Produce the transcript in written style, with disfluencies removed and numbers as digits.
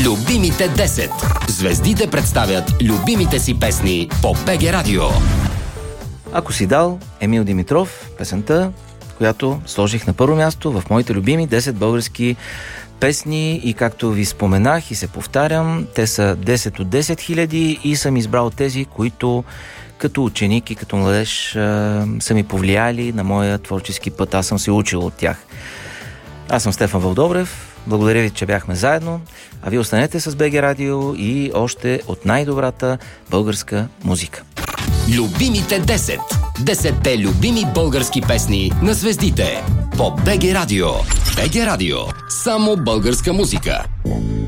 Любимите 10. Звездите представят любимите си песни по БГ Радио. Ако си дал, Емил Димитров, песента, която сложих на първо място в моите любими 10 български песни и както ви споменах и се повтарям, те са 10 от 10 000 и съм избрал тези, които като ученик и като младеж са ми повлияли на моя творчески път. Аз съм се учил от тях. Аз съм Стефан Вълдобрев. Благодаря ви, че бяхме заедно. А ви останете с БГ Радио и още от най-добрата българска музика. Любимите 10. 10-те любими български песни на звездите по БГ Радио. БГ Радио. Само българска музика.